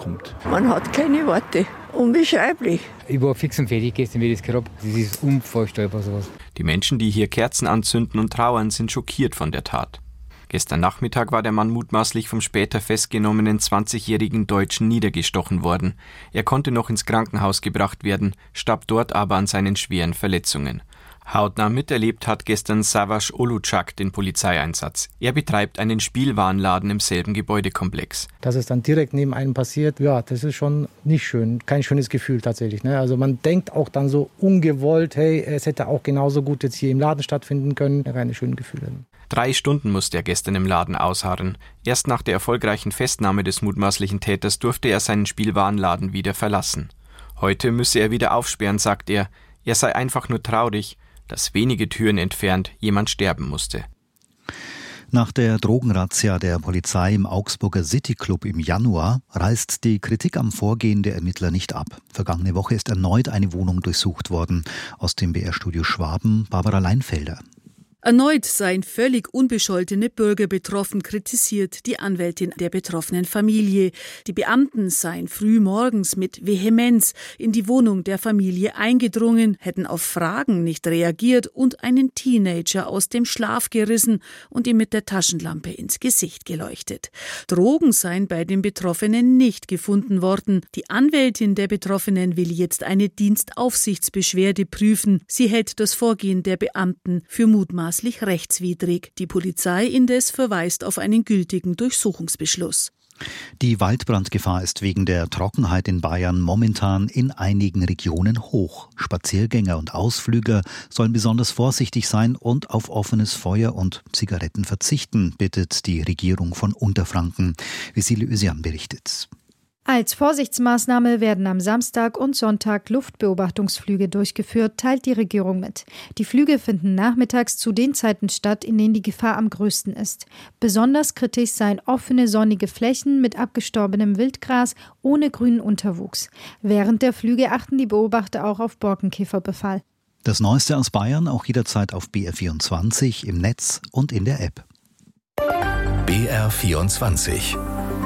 kommt. Man hat keine Worte. Unbeschreiblich. Ich war fix und fertig gestern, wie ich das gehört habe. Das ist unvorstellbar sowas. Die Menschen, die hier Kerzen anzünden und trauern, sind schockiert von der Tat. Gestern Nachmittag war der Mann mutmaßlich vom später festgenommenen 20-jährigen Deutschen niedergestochen worden. Er konnte noch ins Krankenhaus gebracht werden, starb dort aber an seinen schweren Verletzungen. Hautnah miterlebt hat gestern Savas Olucak den Polizeieinsatz. Er betreibt einen Spielwarenladen im selben Gebäudekomplex. Dass es dann direkt neben einem passiert, ja, das ist schon nicht schön. Kein schönes Gefühl tatsächlich. Ne? Also man denkt auch dann so ungewollt, hey, es hätte auch genauso gut jetzt hier im Laden stattfinden können. Keine schönen Gefühle. 3 Stunden musste er gestern im Laden ausharren. Erst nach der erfolgreichen Festnahme des mutmaßlichen Täters durfte er seinen Spielwarenladen wieder verlassen. Heute müsse er wieder aufsperren, sagt er. Er sei einfach nur traurig, dass wenige Türen entfernt jemand sterben musste. Nach der Drogenrazzia der Polizei im Augsburger City-Club im Januar reißt die Kritik am Vorgehen der Ermittler nicht ab. Vergangene Woche ist erneut eine Wohnung durchsucht worden. Aus dem BR-Studio Schwaben, Barbara Leinfelder. Erneut seien völlig unbescholtene Bürger betroffen, kritisiert die Anwältin der betroffenen Familie. Die Beamten seien früh morgens mit Vehemenz in die Wohnung der Familie eingedrungen, hätten auf Fragen nicht reagiert und einen Teenager aus dem Schlaf gerissen und ihm mit der Taschenlampe ins Gesicht geleuchtet. Drogen seien bei den Betroffenen nicht gefunden worden. Die Anwältin der Betroffenen will jetzt eine Dienstaufsichtsbeschwerde prüfen. Sie hält das Vorgehen der Beamten für mutmaßlich rechtswidrig. Die Polizei indes verweist auf einen gültigen Durchsuchungsbeschluss. Die Waldbrandgefahr ist wegen der Trockenheit in Bayern momentan in einigen Regionen hoch. Spaziergänger und Ausflüger sollen besonders vorsichtig sein und auf offenes Feuer und Zigaretten verzichten, bittet die Regierung von Unterfranken. Vesile Ösian berichtet. Als Vorsichtsmaßnahme werden am Samstag und Sonntag Luftbeobachtungsflüge durchgeführt, teilt die Regierung mit. Die Flüge finden nachmittags zu den Zeiten statt, in denen die Gefahr am größten ist. Besonders kritisch seien offene, sonnige Flächen mit abgestorbenem Wildgras ohne grünen Unterwuchs. Während der Flüge achten die Beobachter auch auf Borkenkäferbefall. Das Neueste aus Bayern auch jederzeit auf BR24 im Netz und in der App. BR24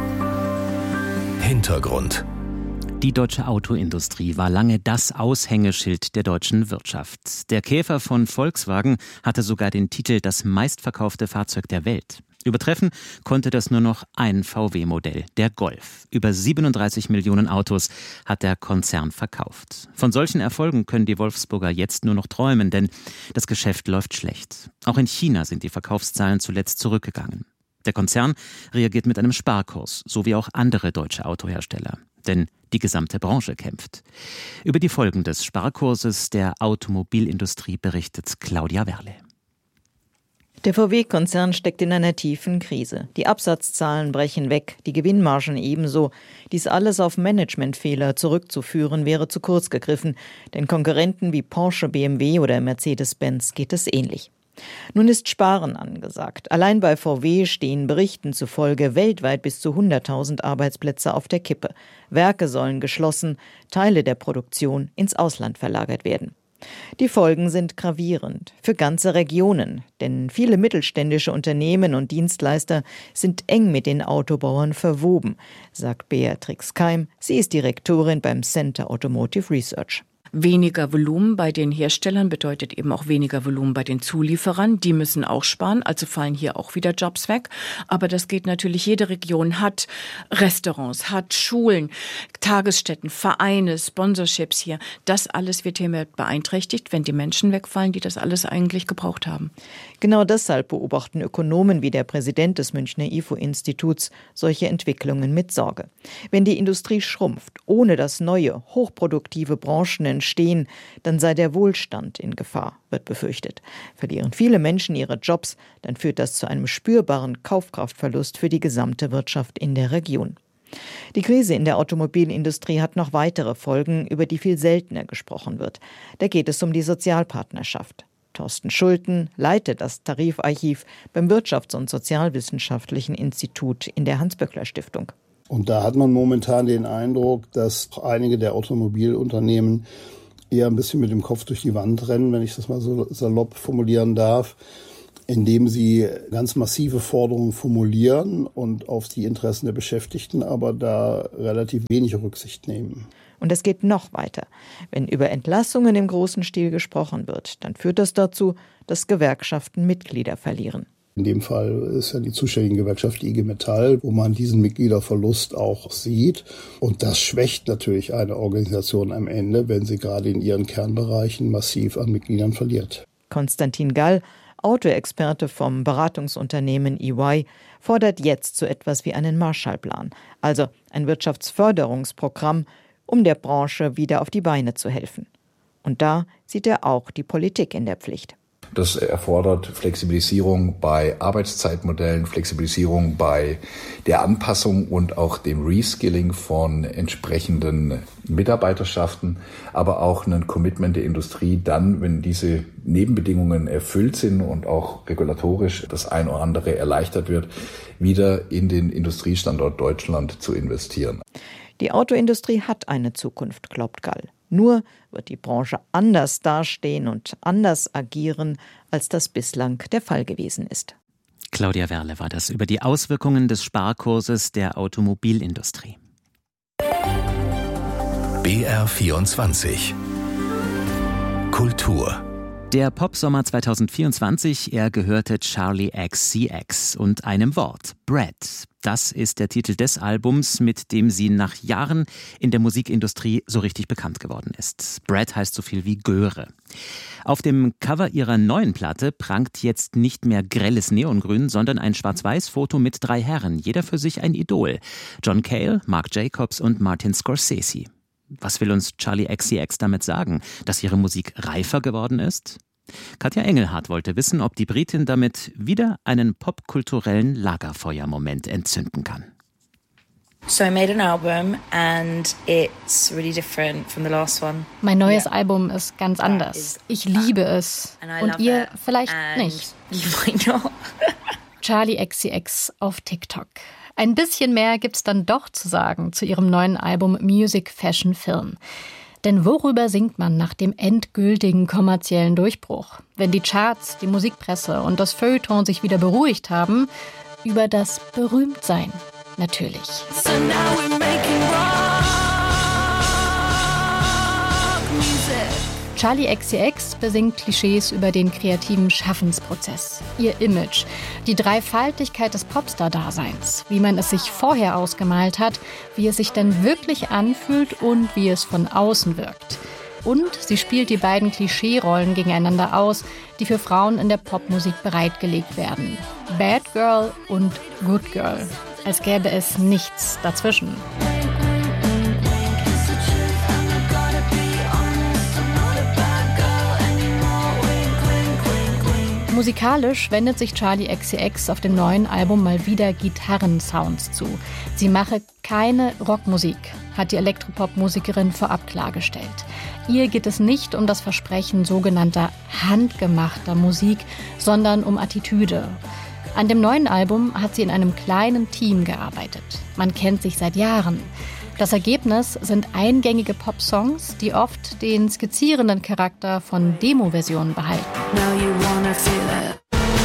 Hintergrund. Die deutsche Autoindustrie war lange das Aushängeschild der deutschen Wirtschaft. Der Käfer von Volkswagen hatte sogar den Titel das meistverkaufte Fahrzeug der Welt. Übertreffen konnte das nur noch ein VW-Modell, der Golf. Über 37 Millionen Autos hat der Konzern verkauft. Von solchen Erfolgen können die Wolfsburger jetzt nur noch träumen, denn das Geschäft läuft schlecht. Auch in China sind die Verkaufszahlen zuletzt zurückgegangen. Der Konzern reagiert mit einem Sparkurs, so wie auch andere deutsche Autohersteller. Denn die gesamte Branche kämpft. Über die Folgen des Sparkurses der Automobilindustrie berichtet Claudia Werle. Der VW-Konzern steckt in einer tiefen Krise. Die Absatzzahlen brechen weg, die Gewinnmargen ebenso. Dies alles auf Managementfehler zurückzuführen, wäre zu kurz gegriffen. Denn Konkurrenten wie Porsche, BMW oder Mercedes-Benz geht es ähnlich. Nun ist Sparen angesagt. Allein bei VW stehen Berichten zufolge weltweit bis zu 100.000 Arbeitsplätze auf der Kippe. Werke sollen geschlossen, Teile der Produktion ins Ausland verlagert werden. Die Folgen sind gravierend für ganze Regionen, denn viele mittelständische Unternehmen und Dienstleister sind eng mit den Autobauern verwoben, sagt Beatrix Keim. Sie ist Direktorin beim Center Automotive Research. Weniger Volumen bei den Herstellern bedeutet eben auch weniger Volumen bei den Zulieferern. Die müssen auch sparen, also fallen hier auch wieder Jobs weg. Aber das geht natürlich, jede Region hat Restaurants, hat Schulen, Tagesstätten, Vereine, Sponsorships hier. Das alles wird hier beeinträchtigt, wenn die Menschen wegfallen, die das alles eigentlich gebraucht haben. Genau deshalb beobachten Ökonomen wie der Präsident des Münchner IFO-Instituts solche Entwicklungen mit Sorge. Wenn die Industrie schrumpft, ohne dass neue, hochproduktive Branchen entstehen, dann sei der Wohlstand in Gefahr, wird befürchtet. Verlieren viele Menschen ihre Jobs, dann führt das zu einem spürbaren Kaufkraftverlust für die gesamte Wirtschaft in der Region. Die Krise in der Automobilindustrie hat noch weitere Folgen, über die viel seltener gesprochen wird. Da geht es um die Sozialpartnerschaft. Thorsten Schulten leitet das Tarifarchiv beim Wirtschafts- und Sozialwissenschaftlichen Institut in der Hans-Böckler-Stiftung. Und da hat man momentan den Eindruck, dass einige der Automobilunternehmen eher ein bisschen mit dem Kopf durch die Wand rennen, wenn ich das mal so salopp formulieren darf. indem sie ganz massive Forderungen formulieren und auf die Interessen der Beschäftigten aber da relativ wenig Rücksicht nehmen. Und es geht noch weiter. Wenn über Entlassungen im großen Stil gesprochen wird, dann führt das dazu, dass Gewerkschaften Mitglieder verlieren. In dem Fall ist ja die zuständige Gewerkschaft IG Metall, wo man diesen Mitgliederverlust auch sieht. Und das schwächt natürlich eine Organisation am Ende, wenn sie gerade in ihren Kernbereichen massiv an Mitgliedern verliert. Konstantin Gall, Autoexperte vom Beratungsunternehmen EY, fordert jetzt so etwas wie einen Marshallplan, also ein Wirtschaftsförderungsprogramm, um der Branche wieder auf die Beine zu helfen. Und da sieht er auch die Politik in der Pflicht. Das erfordert Flexibilisierung bei Arbeitszeitmodellen, Flexibilisierung bei der Anpassung und auch dem Reskilling von entsprechenden Mitarbeiterschaften, aber auch ein Commitment der Industrie dann, wenn diese Nebenbedingungen erfüllt sind und auch regulatorisch das ein oder andere erleichtert wird, wieder in den Industriestandort Deutschland zu investieren. Die Autoindustrie hat eine Zukunft, glaubt Gall. Nur wird die Branche anders dastehen und anders agieren, als das bislang der Fall gewesen ist. Claudia Werle war das über die Auswirkungen des Sparkurses der Automobilindustrie. BR24 Kultur. Der Popsommer 2024, er gehörte Charli XCX und einem Wort, Bread. Das ist der Titel des Albums, mit dem sie nach Jahren in der Musikindustrie so richtig bekannt geworden ist. Bread heißt so viel wie Göre. Auf dem Cover ihrer neuen Platte prangt jetzt nicht mehr grelles Neongrün, sondern ein Schwarz-Weiß-Foto mit 3 Herren, jeder für sich ein Idol. John Cale, Marc Jacobs und Martin Scorsese. Was will uns Charli XCX damit sagen? Dass ihre Musik reifer geworden ist? Katja Engelhardt wollte wissen, ob die Britin damit wieder einen popkulturellen Lagerfeuermoment entzünden kann. So I made an album and it's really different from the last one. Mein neues Album ist ganz anders. Ich liebe es. Und ihr vielleicht nicht. You might not. Charli XCX auf TikTok. Ein bisschen mehr gibt's dann doch zu sagen zu ihrem neuen Album Music, Fashion, Film. Denn worüber singt man nach dem endgültigen kommerziellen Durchbruch? Wenn die Charts, die Musikpresse und das Feuilleton sich wieder beruhigt haben, über das Berühmtsein natürlich. So now we're making rock music. Charli XCX besingt Klischees über den kreativen Schaffensprozess, ihr Image, die Dreifaltigkeit des Popstar-Daseins, wie man es sich vorher ausgemalt hat, wie es sich dann wirklich anfühlt und wie es von außen wirkt. Und sie spielt die beiden Klischee-Rollen gegeneinander aus, die für Frauen in der Popmusik bereitgelegt werden. Bad Girl und Good Girl, als gäbe es nichts dazwischen. Musikalisch wendet sich Charli XCX auf dem neuen Album mal wieder Gitarrensounds zu. Sie mache keine Rockmusik, hat die Elektropop-Musikerin vorab klargestellt. Ihr geht es nicht um das Versprechen sogenannter handgemachter Musik, sondern um Attitüde. An dem neuen Album hat sie in einem kleinen Team gearbeitet. Man kennt sich seit Jahren. Das Ergebnis sind eingängige Popsongs, die oft den skizzierenden Charakter von Demo-Versionen behalten. Now you wanna feel it.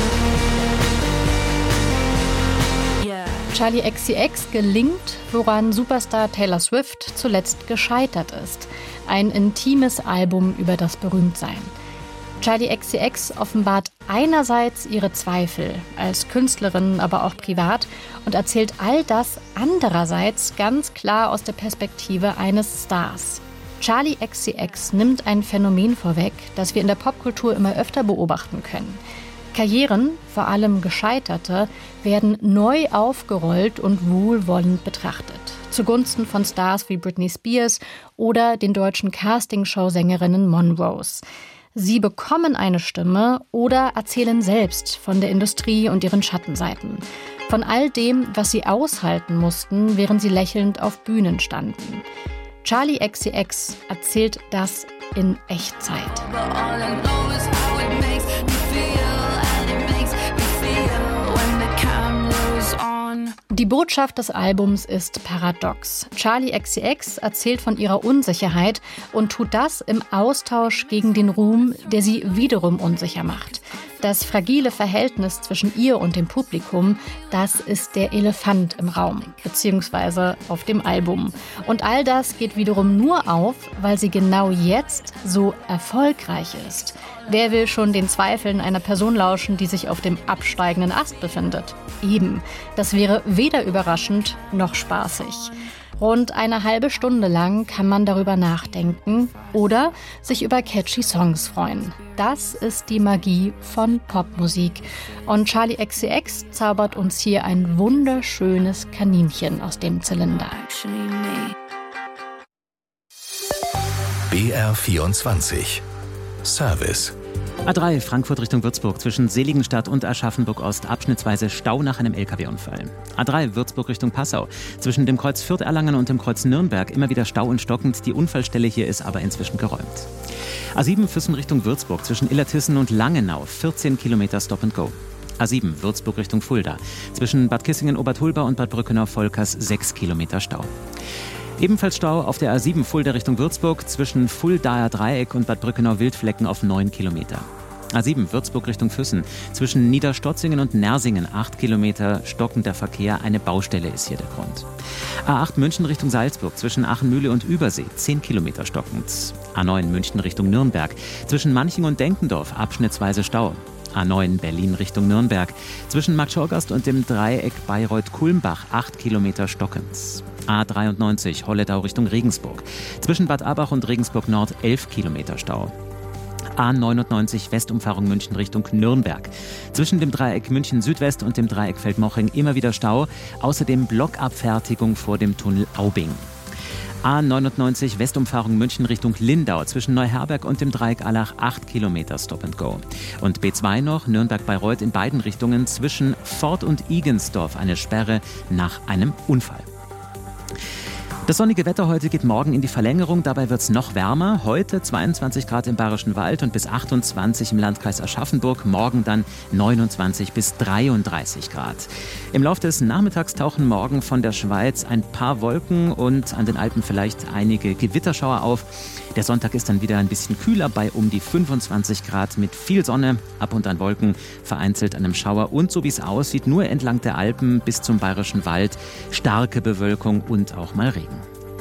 Yeah. Charli XCX gelingt, woran Superstar Taylor Swift zuletzt gescheitert ist. Ein intimes Album über das Berühmtsein. Charli XCX offenbart einerseits ihre Zweifel, als Künstlerin, aber auch privat, und erzählt all das andererseits ganz klar aus der Perspektive eines Stars. Charli XCX nimmt ein Phänomen vorweg, das wir in der Popkultur immer öfter beobachten können. Karrieren, vor allem gescheiterte, werden neu aufgerollt und wohlwollend betrachtet. Zugunsten von Stars wie Britney Spears oder den deutschen Castingshow-Sängerinnen Monrose. Sie bekommen eine Stimme oder erzählen selbst von der Industrie und ihren Schattenseiten. Von all dem, was sie aushalten mussten, während sie lächelnd auf Bühnen standen. Charli XCX erzählt das in Echtzeit. Die Botschaft des Albums ist paradox. Charli XCX erzählt von ihrer Unsicherheit und tut das im Austausch gegen den Ruhm, der sie wiederum unsicher macht. Das fragile Verhältnis zwischen ihr und dem Publikum, das ist der Elefant im Raum, beziehungsweise auf dem Album. Und all das geht wiederum nur auf, weil sie genau jetzt so erfolgreich ist. Wer will schon den Zweifeln einer Person lauschen, die sich auf dem absteigenden Ast befindet? Eben. Das wäre weder überraschend noch spaßig. Rund eine halbe Stunde lang kann man darüber nachdenken oder sich über catchy Songs freuen. Das ist die Magie von Popmusik. Und Charli XCX zaubert uns hier ein wunderschönes Kaninchen aus dem Zylinder. BR24 Service. A3 Frankfurt Richtung Würzburg zwischen Seligenstadt und Aschaffenburg-Ost abschnittsweise Stau nach einem LKW-Unfall. A3 Würzburg Richtung Passau zwischen dem Kreuz Fürth-Erlangen und dem Kreuz Nürnberg immer wieder Stau und stockend. Die Unfallstelle hier ist aber inzwischen geräumt. A7 Füssen Richtung Würzburg zwischen Illertissen und Langenau 14 Kilometer Stop and Go. A7 Würzburg Richtung Fulda zwischen Bad Kissingen-Obertulba und Bad Brückenau-Volkers 6 Kilometer Stau. Ebenfalls Stau auf der A7 Fulda Richtung Würzburg zwischen Fuldaer Dreieck und Bad Brückenau-Wildflecken auf 9 Kilometer. A7 Würzburg Richtung Füssen zwischen Niederstotzingen und Nersingen 8 Kilometer stockender Verkehr. Eine Baustelle ist hier der Grund. A8 München Richtung Salzburg zwischen Achenmühle und Übersee 10 Kilometer stockend. A9 München Richtung Nürnberg zwischen Manching und Denkendorf abschnittsweise Stau. A9 Berlin Richtung Nürnberg zwischen Marktschorgast und dem Dreieck Bayreuth-Kulmbach 8 Kilometer stockend. A93 Holledau Richtung Regensburg zwischen Bad Abach und Regensburg Nord 11 Kilometer Stau. A99 Westumfahrung München Richtung Nürnberg zwischen dem Dreieck München Südwest und dem Dreieck Feldmoching immer wieder Stau. Außerdem Blockabfertigung vor dem Tunnel Aubing. A99 Westumfahrung München Richtung Lindau zwischen Neuherberg und dem Dreieck Allach 8 Kilometer Stop and Go. Und B2 noch Nürnberg-Bayreuth in beiden Richtungen zwischen Fort und Igensdorf eine Sperre nach einem Unfall. Das sonnige Wetter heute geht morgen in die Verlängerung. Dabei wird es noch wärmer. Heute 22 Grad im Bayerischen Wald und bis 28 im Landkreis Aschaffenburg. Morgen dann 29 bis 33 Grad. Im Laufe des Nachmittags tauchen morgen von der Schweiz ein paar Wolken und an den Alpen vielleicht einige Gewitterschauer auf. Der Sonntag ist dann wieder ein bisschen kühler bei um die 25 Grad mit viel Sonne, ab und an Wolken, vereinzelt einem Schauer und so wie es aussieht, nur entlang der Alpen bis zum Bayerischen Wald starke Bewölkung und auch mal Regen.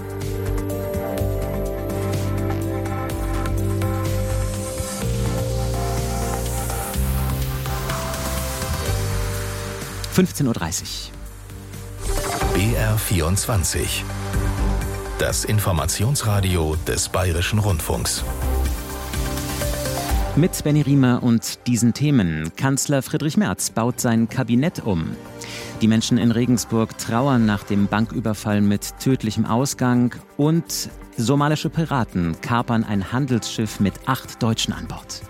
(15:30 Uhr). BR24 Das Informationsradio des Bayerischen Rundfunks. Mit Benny Riemer und diesen Themen. Kanzler Friedrich Merz baut sein Kabinett um. Die Menschen in Regensburg trauern nach dem Banküberfall mit tödlichem Ausgang. Und somalische Piraten kapern ein Handelsschiff mit 8 Deutschen an Bord.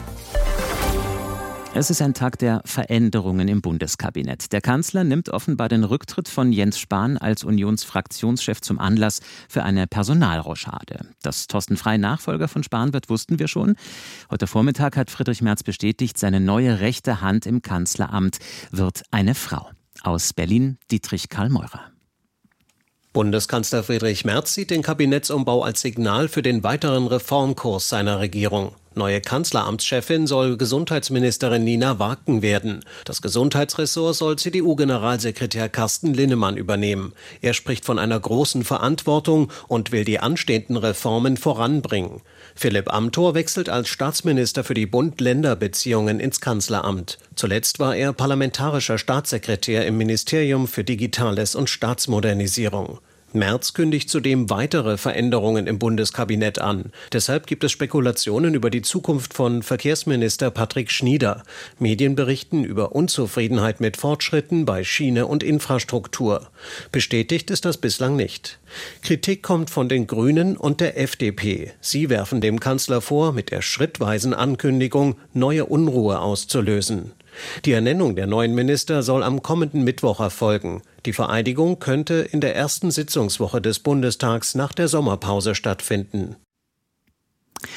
Es ist ein Tag der Veränderungen im Bundeskabinett. Der Kanzler nimmt offenbar den Rücktritt von Jens Spahn als Unionsfraktionschef zum Anlass für eine Personalrochade. Dass Thorsten Frey Nachfolger von Spahn wird, wussten wir schon. Heute Vormittag hat Friedrich Merz bestätigt, seine neue rechte Hand im Kanzleramt wird eine Frau. Aus Berlin Dietrich Karl Meurer. Bundeskanzler Friedrich Merz sieht den Kabinettsumbau als Signal für den weiteren Reformkurs seiner Regierung. Neue Kanzleramtschefin soll Gesundheitsministerin Nina Waken werden. Das Gesundheitsressort soll CDU-Generalsekretär Carsten Linnemann übernehmen. Er spricht von einer großen Verantwortung und will die anstehenden Reformen voranbringen. Philipp Amthor wechselt als Staatsminister für die Bund-Länder-Beziehungen ins Kanzleramt. Zuletzt war er parlamentarischer Staatssekretär im Ministerium für Digitales und Staatsmodernisierung. Merz kündigt zudem weitere Veränderungen im Bundeskabinett an. Deshalb gibt es Spekulationen über die Zukunft von Verkehrsminister Patrick Schnieder. Medien berichten über Unzufriedenheit mit Fortschritten bei Schiene und Infrastruktur. Bestätigt ist das bislang nicht. Kritik kommt von den Grünen und der FDP. Sie werfen dem Kanzler vor, mit der schrittweisen Ankündigung neue Unruhe auszulösen. Die Ernennung der neuen Minister soll am kommenden Mittwoch erfolgen. Die Vereidigung könnte in der ersten Sitzungswoche des Bundestags nach der Sommerpause stattfinden.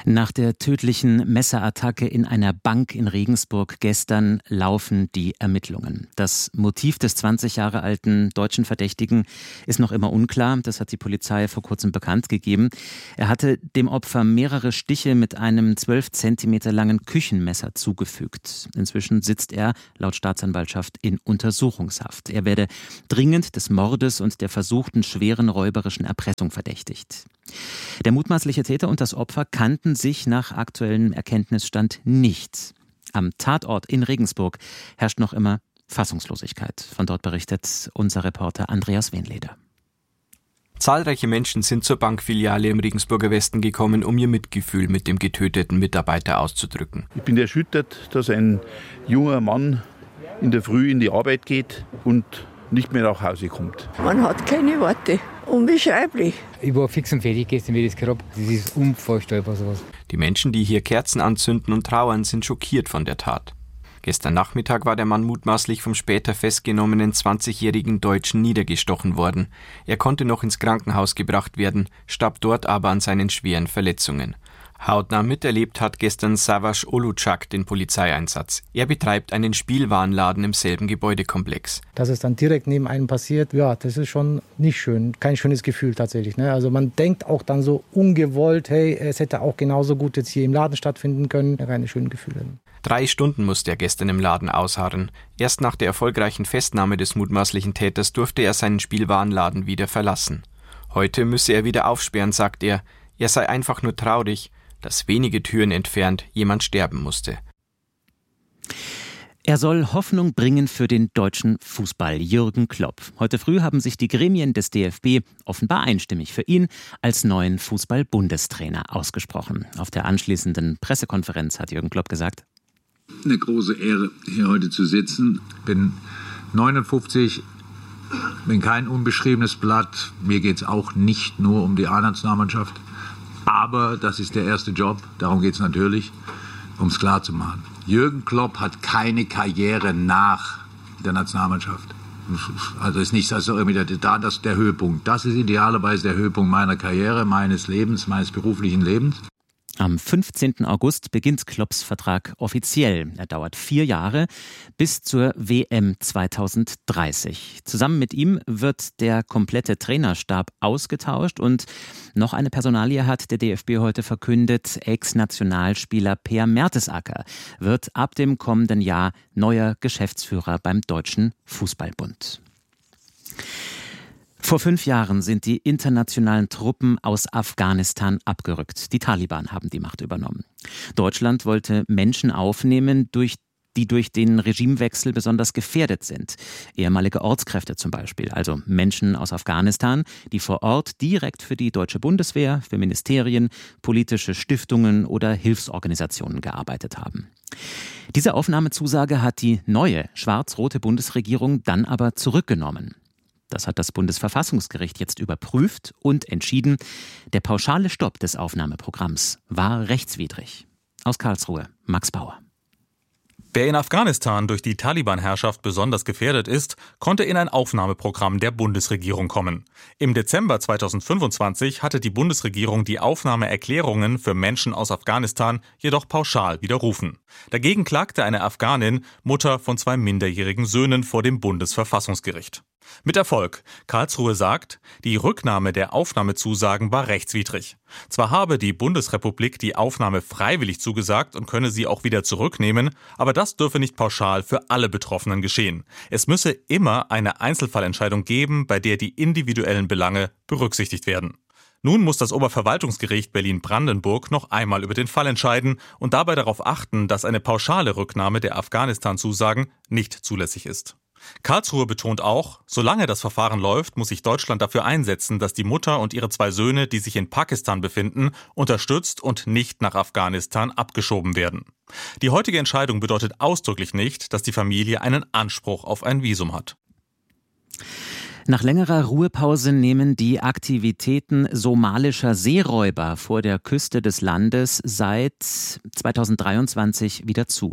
Nach der tödlichen Messerattacke in einer Bank in Regensburg gestern laufen die Ermittlungen. Das Motiv des 20 Jahre alten deutschen Verdächtigen ist noch immer unklar. Das hat die Polizei vor kurzem bekannt gegeben. Er hatte dem Opfer mehrere Stiche mit einem 12 Zentimeter langen Küchenmesser zugefügt. Inzwischen sitzt er laut Staatsanwaltschaft in Untersuchungshaft. Er werde dringend des Mordes und der versuchten schweren räuberischen Erpressung verdächtigt. Der mutmaßliche Täter und das Opfer kannten sich nach aktuellem Erkenntnisstand nicht. Am Tatort in Regensburg herrscht noch immer Fassungslosigkeit. Von dort berichtet unser Reporter Andreas Wenleder. Zahlreiche Menschen sind zur Bankfiliale im Regensburger Westen gekommen, um ihr Mitgefühl mit dem getöteten Mitarbeiter auszudrücken. Ich bin erschüttert, dass ein junger Mann in der Früh in die Arbeit geht und nicht mehr nach Hause kommt. Man hat keine Worte. Unbeschreiblich. Ich war fix und fertig gestern, wie ich das gehört habe. Das ist unvorstellbar sowas. Die Menschen, die hier Kerzen anzünden und trauern, sind schockiert von der Tat. Gestern Nachmittag war der Mann mutmaßlich vom später festgenommenen 20-jährigen Deutschen niedergestochen worden. Er konnte noch ins Krankenhaus gebracht werden, starb dort aber an seinen schweren Verletzungen. Hautnah miterlebt hat gestern Savas Olucak den Polizeieinsatz. Er betreibt einen Spielwarenladen im selben Gebäudekomplex. Dass es dann direkt neben einem passiert, ja, das ist schon nicht schön. Kein schönes Gefühl tatsächlich. Ne? Also man denkt auch dann so ungewollt, hey, es hätte auch genauso gut jetzt hier im Laden stattfinden können. Keine schönen Gefühle. 3 Stunden musste er gestern im Laden ausharren. Erst nach der erfolgreichen Festnahme des mutmaßlichen Täters durfte er seinen Spielwarenladen wieder verlassen. Heute müsse er wieder aufsperren, sagt er. Er sei einfach nur traurig, dass wenige Türen entfernt jemand sterben musste. Er soll Hoffnung bringen für den deutschen Fußball, Jürgen Klopp. Heute früh haben sich die Gremien des DFB offenbar einstimmig für ihn als neuen Fußball-Bundestrainer ausgesprochen. Auf der anschließenden Pressekonferenz hat Jürgen Klopp gesagt: Eine große Ehre, hier heute zu sitzen. Bin 59, bin kein unbeschriebenes Blatt. Mir geht es auch nicht nur um die A-Nationalmannschaft. Aber das ist der erste Job, darum geht es natürlich, um es klar zu machen. Jürgen Klopp hat keine Karriere nach der Nationalmannschaft. Also ist nicht also irgendwie der Höhepunkt. Das ist idealerweise der Höhepunkt meiner Karriere, meines Lebens, meines beruflichen Lebens. Am 15. August beginnt Klopps Vertrag offiziell. Er dauert 4 Jahre bis zur WM 2030. Zusammen mit ihm wird der komplette Trainerstab ausgetauscht und noch eine Personalie hat der DFB heute verkündet. Ex-Nationalspieler Per Mertesacker wird ab dem kommenden Jahr neuer Geschäftsführer beim Deutschen Fußballbund. Vor 5 Jahren sind die internationalen Truppen aus Afghanistan abgerückt. Die Taliban haben die Macht übernommen. Deutschland wollte Menschen aufnehmen, die durch den Regimewechsel besonders gefährdet sind. Ehemalige Ortskräfte zum Beispiel, also Menschen aus Afghanistan, die vor Ort direkt für die deutsche Bundeswehr, für Ministerien, politische Stiftungen oder Hilfsorganisationen gearbeitet haben. Diese Aufnahmezusage hat die neue schwarz-rote Bundesregierung dann aber zurückgenommen. Das hat das Bundesverfassungsgericht jetzt überprüft und entschieden, der pauschale Stopp des Aufnahmeprogramms war rechtswidrig. Aus Karlsruhe, Max Bauer. Wer in Afghanistan durch die Taliban-Herrschaft besonders gefährdet ist, konnte in ein Aufnahmeprogramm der Bundesregierung kommen. Im Dezember 2025 hatte die Bundesregierung die Aufnahmeerklärungen für Menschen aus Afghanistan jedoch pauschal widerrufen. Dagegen klagte eine Afghanin, Mutter von 2 minderjährigen Söhnen, vor dem Bundesverfassungsgericht. Mit Erfolg. Karlsruhe sagt, die Rücknahme der Aufnahmezusagen war rechtswidrig. Zwar habe die Bundesrepublik die Aufnahme freiwillig zugesagt und könne sie auch wieder zurücknehmen, aber das dürfe nicht pauschal für alle Betroffenen geschehen. Es müsse immer eine Einzelfallentscheidung geben, bei der die individuellen Belange berücksichtigt werden. Nun muss das Oberverwaltungsgericht Berlin-Brandenburg noch einmal über den Fall entscheiden und dabei darauf achten, dass eine pauschale Rücknahme der Afghanistan-Zusagen nicht zulässig ist. Karlsruhe betont auch, solange das Verfahren läuft, muss sich Deutschland dafür einsetzen, dass die Mutter und ihre 2 Söhne, die sich in Pakistan befinden, unterstützt und nicht nach Afghanistan abgeschoben werden. Die heutige Entscheidung bedeutet ausdrücklich nicht, dass die Familie einen Anspruch auf ein Visum hat. Nach längerer Ruhepause nehmen die Aktivitäten somalischer Seeräuber vor der Küste des Landes seit 2023 wieder zu.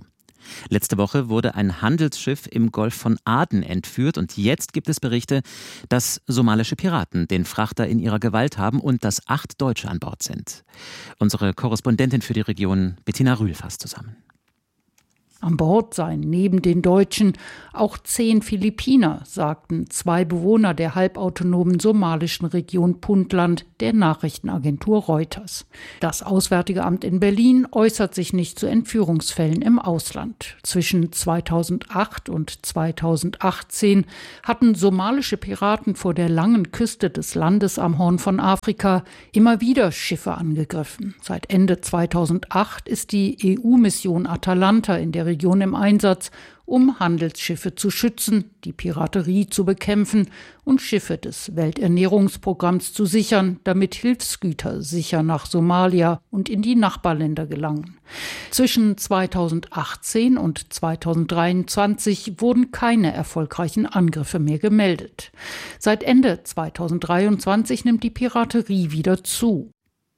Letzte Woche wurde ein Handelsschiff im Golf von Aden entführt und jetzt gibt es Berichte, dass somalische Piraten den Frachter in ihrer Gewalt haben und dass 8 Deutsche an Bord sind. Unsere Korrespondentin für die Region Bettina Rühl fasst zusammen. An Bord seien neben den Deutschen auch 10 Philippiner, sagten 2 Bewohner der halbautonomen somalischen Region Puntland der Nachrichtenagentur Reuters. Das Auswärtige Amt in Berlin äußert sich nicht zu Entführungsfällen im Ausland. Zwischen 2008 und 2018 hatten somalische Piraten vor der langen Küste des Landes am Horn von Afrika immer wieder Schiffe angegriffen. Seit Ende 2008 ist die EU-Mission Atalanta in der Region im Einsatz, um Handelsschiffe zu schützen, die Piraterie zu bekämpfen und Schiffe des Welternährungsprogramms zu sichern, damit Hilfsgüter sicher nach Somalia und in die Nachbarländer gelangen. Zwischen 2018 und 2023 wurden keine erfolgreichen Angriffe mehr gemeldet. Seit Ende 2023 nimmt die Piraterie wieder zu.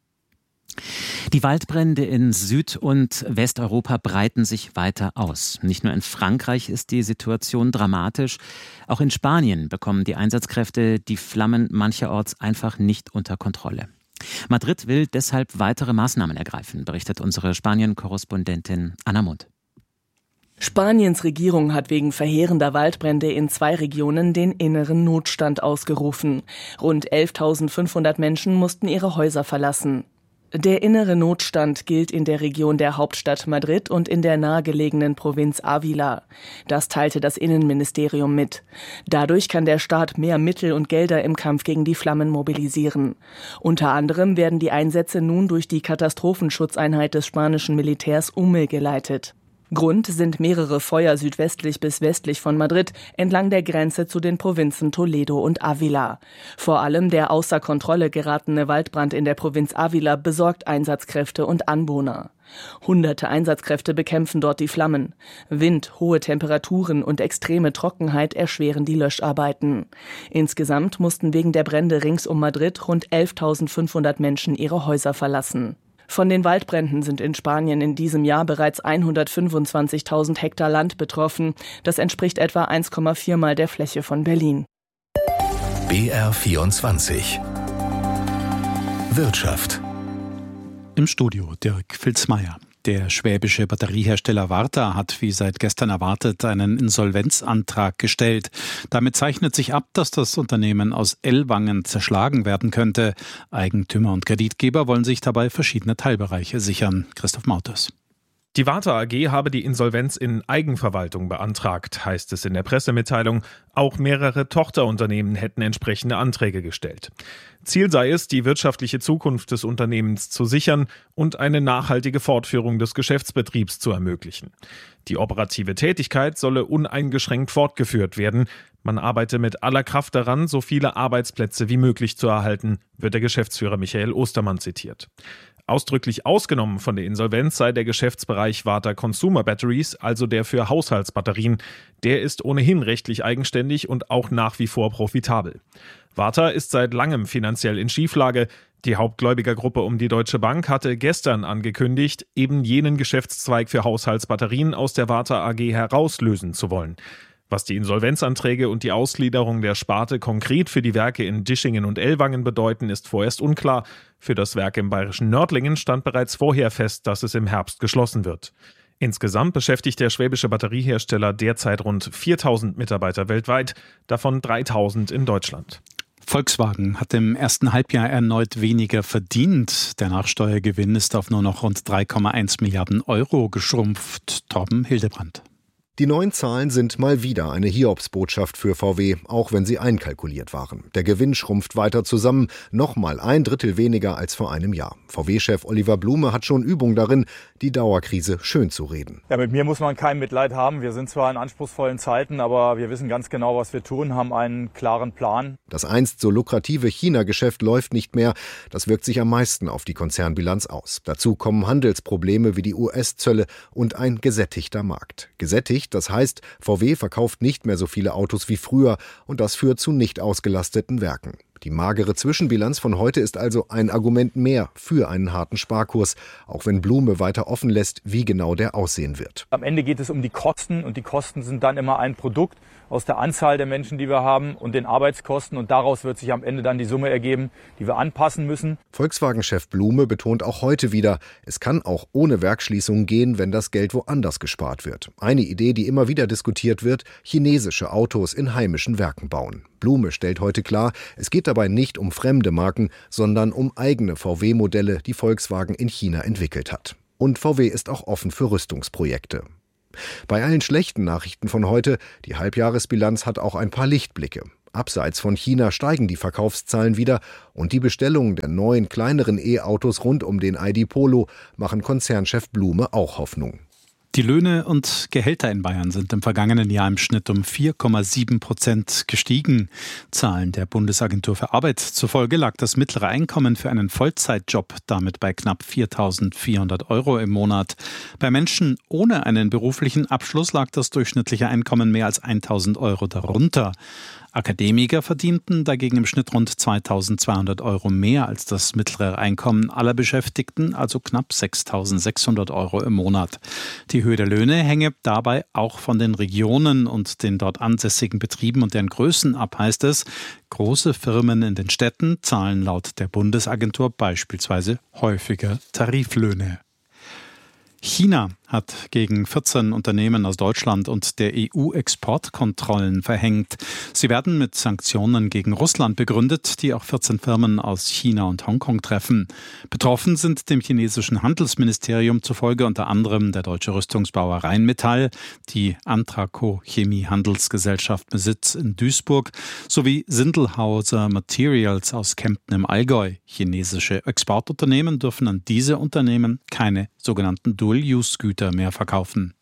Die Waldbrände in Süd- und Westeuropa breiten sich weiter aus. Nicht nur in Frankreich ist die Situation dramatisch, auch in Spanien bekommen die Einsatzkräfte die Flammen mancherorts einfach nicht unter Kontrolle. Madrid will deshalb weitere Maßnahmen ergreifen, berichtet unsere Spanien-Korrespondentin Anna Mund. Spaniens Regierung hat wegen verheerender Waldbrände in 2 Regionen den inneren Notstand ausgerufen. Rund 11.500 Menschen mussten ihre Häuser verlassen. Der innere Notstand gilt in der Region der Hauptstadt Madrid und in der nahegelegenen Provinz Ávila. Das teilte das Innenministerium mit. Dadurch kann der Staat mehr Mittel und Gelder im Kampf gegen die Flammen mobilisieren. Unter anderem werden die Einsätze nun durch die Katastrophenschutzeinheit des spanischen Militärs UME geleitet. Grund sind mehrere Feuer südwestlich bis westlich von Madrid entlang der Grenze zu den Provinzen Toledo und Ávila. Vor allem der außer Kontrolle geratene Waldbrand in der Provinz Ávila besorgt Einsatzkräfte und Anwohner. Hunderte Einsatzkräfte bekämpfen dort die Flammen. Wind, hohe Temperaturen und extreme Trockenheit erschweren die Löscharbeiten. Insgesamt mussten wegen der Brände rings um Madrid rund 11.500 Menschen ihre Häuser verlassen. Von den Waldbränden sind in Spanien in diesem Jahr bereits 125.000 Hektar Land betroffen. Das entspricht etwa 1,4 Mal der Fläche von Berlin. BR24 Wirtschaft. Im Studio Dirk Filzmeier. Der schwäbische Batteriehersteller Varta hat wie seit gestern erwartet einen Insolvenzantrag gestellt. Damit zeichnet sich ab, dass das Unternehmen aus Ellwangen zerschlagen werden könnte. Eigentümer und Kreditgeber wollen sich dabei verschiedene Teilbereiche sichern. Christoph Mauters. Die Varta AG habe die Insolvenz in Eigenverwaltung beantragt, heißt es in der Pressemitteilung. Auch mehrere Tochterunternehmen hätten entsprechende Anträge gestellt. Ziel sei es, die wirtschaftliche Zukunft des Unternehmens zu sichern und eine nachhaltige Fortführung des Geschäftsbetriebs zu ermöglichen. Die operative Tätigkeit solle uneingeschränkt fortgeführt werden. Man arbeite mit aller Kraft daran, so viele Arbeitsplätze wie möglich zu erhalten, wird der Geschäftsführer Michael Ostermann zitiert. Ausdrücklich ausgenommen von der Insolvenz sei der Geschäftsbereich Varta Consumer Batteries, also der für Haushaltsbatterien. Der ist ohnehin rechtlich eigenständig und auch nach wie vor profitabel. Varta ist seit langem finanziell in Schieflage. Die Hauptgläubigergruppe um die Deutsche Bank hatte gestern angekündigt, eben jenen Geschäftszweig für Haushaltsbatterien aus der Varta AG herauslösen zu wollen. Was die Insolvenzanträge und die Ausgliederung der Sparte konkret für die Werke in Dischingen und Ellwangen bedeuten, ist vorerst unklar. Für das Werk im bayerischen Nördlingen stand bereits vorher fest, dass es im Herbst geschlossen wird. Insgesamt beschäftigt der schwäbische Batteriehersteller derzeit rund 4.000 Mitarbeiter weltweit, davon 3.000 in Deutschland. Volkswagen hat im ersten Halbjahr erneut weniger verdient. Der Nachsteuergewinn ist auf nur noch rund 3,1 Milliarden Euro geschrumpft. Torben Hildebrand. Die neuen Zahlen sind mal wieder eine Hiobsbotschaft für VW, auch wenn sie einkalkuliert waren. Der Gewinn schrumpft weiter zusammen, nochmal 1/3 weniger als vor einem Jahr. VW-Chef Oliver Blume hat schon Übung darin, die Dauerkrise schön zu reden. Ja, mit mir muss man kein Mitleid haben. Wir sind zwar in anspruchsvollen Zeiten, aber wir wissen ganz genau, was wir tun, haben einen klaren Plan. Das einst so lukrative China-Geschäft läuft nicht mehr. Das wirkt sich am meisten auf die Konzernbilanz aus. Dazu kommen Handelsprobleme wie die US-Zölle und ein gesättigter Markt. Gesättigt, das heißt, VW verkauft nicht mehr so viele Autos wie früher und das führt zu nicht ausgelasteten Werken. Die magere Zwischenbilanz von heute ist also ein Argument mehr für einen harten Sparkurs, auch wenn Blume weiter offen lässt, wie genau der aussehen wird. Am Ende geht es um die Kosten und die Kosten sind dann immer ein Produkt aus der Anzahl der Menschen, die wir haben und den Arbeitskosten und daraus wird sich am Ende dann die Summe ergeben, die wir anpassen müssen. Volkswagen-Chef Blume betont auch heute wieder, es kann auch ohne Werksschließungen gehen, wenn das Geld woanders gespart wird. Eine Idee, die immer wieder diskutiert wird, chinesische Autos in heimischen Werken bauen. Blume stellt heute klar, es geht dabei nicht um fremde Marken, sondern um eigene VW-Modelle, die Volkswagen in China entwickelt hat. Und VW ist auch offen für Rüstungsprojekte. Bei allen schlechten Nachrichten von heute, die Halbjahresbilanz hat auch ein paar Lichtblicke. Abseits von China steigen die Verkaufszahlen wieder und die Bestellungen der neuen, kleineren E-Autos rund um den ID Polo machen Konzernchef Blume auch Hoffnung. Die Löhne und Gehälter in Bayern sind im vergangenen Jahr im Schnitt um 4,7% gestiegen. Zahlen der Bundesagentur für Arbeit zufolge lag das mittlere Einkommen für einen Vollzeitjob damit bei knapp 4.400 € im Monat. Bei Menschen ohne einen beruflichen Abschluss lag das durchschnittliche Einkommen mehr als 1.000 € darunter. Akademiker verdienten dagegen im Schnitt rund 2.200 € mehr als das mittlere Einkommen aller Beschäftigten, also knapp 6.600 € im Monat. Die Höhe der Löhne hänge dabei auch von den Regionen und den dort ansässigen Betrieben und deren Größen ab, heißt es. Große Firmen in den Städten zahlen laut der Bundesagentur beispielsweise häufiger Tariflöhne. China hat gegen 14 Unternehmen aus Deutschland und der EU Exportkontrollen verhängt. Sie werden mit Sanktionen gegen Russland begründet, die auch 14 Firmen aus China und Hongkong treffen. Betroffen sind dem chinesischen Handelsministerium zufolge unter anderem der deutsche Rüstungsbauer Rheinmetall, die Antraco Chemie Handelsgesellschaft mit Sitz in Duisburg sowie Sindelhauser Materials aus Kempten im Allgäu. Chinesische Exportunternehmen dürfen an diese Unternehmen keine sogenannten Dual-Use-Güter mehr verkaufen.